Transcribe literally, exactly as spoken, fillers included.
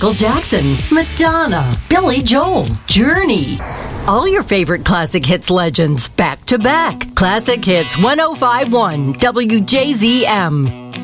Michael Jackson, Madonna, Billy Joel, Journey. All your favorite classic hits legends back to back. Classic Hits one oh five point one W J Z M.